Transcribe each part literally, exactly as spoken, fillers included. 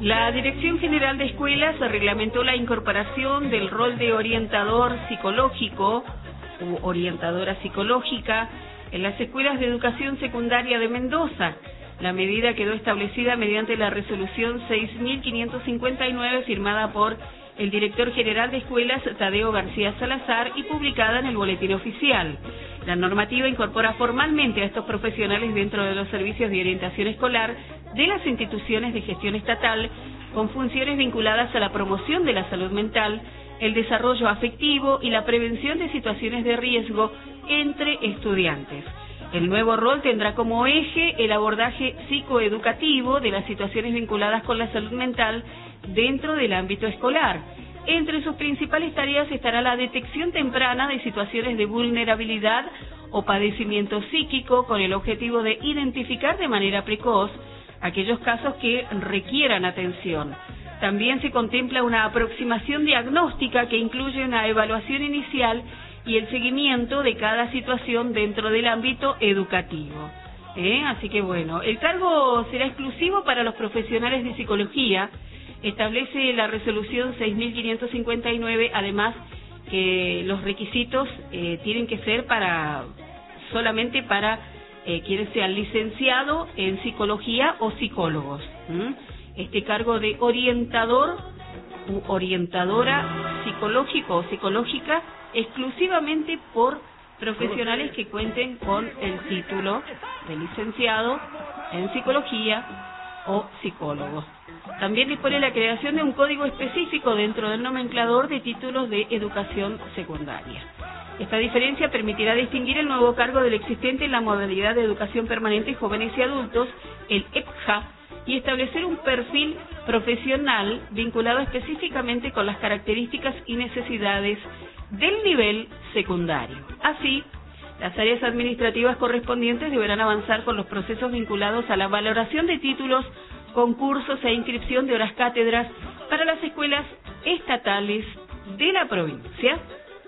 La Dirección General de Escuelas reglamentó la incorporación del rol de orientador psicológico u orientadora psicológica en las escuelas de educación secundaria de Mendoza. La medida quedó establecida mediante la resolución seis mil quinientos cincuenta y nueve firmada por el director general de escuelas, Tadeo García Salazar, y publicada en el Boletín Oficial. La normativa incorpora formalmente a estos profesionales dentro de los servicios de orientación escolar de las instituciones de gestión estatal, con funciones vinculadas a la promoción de la salud mental, el desarrollo afectivo y la prevención de situaciones de riesgo entre estudiantes. El nuevo rol tendrá como eje el abordaje psicoeducativo de las situaciones vinculadas con la salud mental dentro del ámbito escolar. Entre sus principales tareas estará la detección temprana de situaciones de vulnerabilidad o padecimiento psíquico, con el objetivo de identificar de manera precoz aquellos casos que requieran atención. También se contempla una aproximación diagnóstica que incluye una evaluación inicial y el seguimiento de cada situación dentro del ámbito educativo. ¿Eh? Así que bueno, el cargo será exclusivo para los profesionales de psicología. Establece la resolución seis mil quinientos cincuenta y nueve, además que los requisitos eh, tienen que ser para solamente para eh, quienes sean licenciados en psicología o psicólogos. ¿Mm? Este cargo de orientador u orientadora psicológico o psicológica exclusivamente por profesionales que cuenten con el título de licenciado en psicología o psicólogos. También dispone la creación de un código específico dentro del nomenclador de títulos de educación secundaria. Esta diferencia permitirá distinguir el nuevo cargo del existente en la modalidad de educación permanente jóvenes y adultos, el E P J A, y establecer un perfil profesional vinculado específicamente con las características y necesidades del nivel secundario. Así, las áreas administrativas correspondientes deberán avanzar con los procesos vinculados a la valoración de títulos, concursos e inscripción de horas cátedras para las escuelas estatales de la provincia.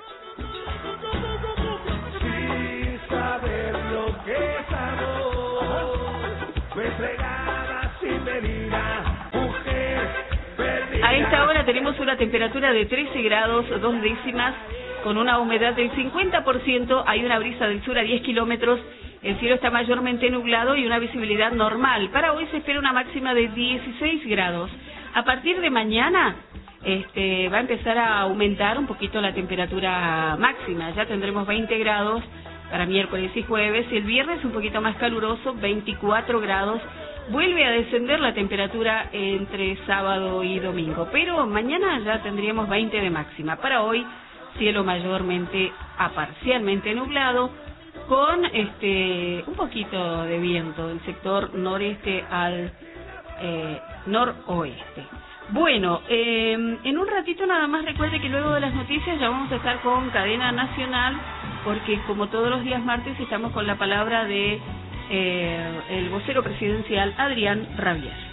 Sin saber lo que es amor, fue entregada sin medida, mujer perdida. A esta hora tenemos una temperatura de trece grados, dos décimas, con una humedad del cincuenta por ciento, hay una brisa del sur a diez kilómetros, el cielo está mayormente nublado y una visibilidad normal. Para hoy se espera una máxima de dieciséis grados. A partir de mañana este, va a empezar a aumentar un poquito la temperatura máxima. Ya tendremos veinte grados para miércoles y jueves. Y el viernes un poquito más caluroso, veinticuatro grados. Vuelve a descender la temperatura entre sábado y domingo. Pero mañana ya tendríamos veinte de máxima. Para hoy, cielo mayormente a parcialmente nublado, con este un poquito de viento del sector noreste al eh, noroeste. Bueno, eh, en un ratito nada más recuerde que luego de las noticias ya vamos a estar con Cadena Nacional, porque como todos los días martes estamos con la palabra de eh, el vocero presidencial Adrián Rabier.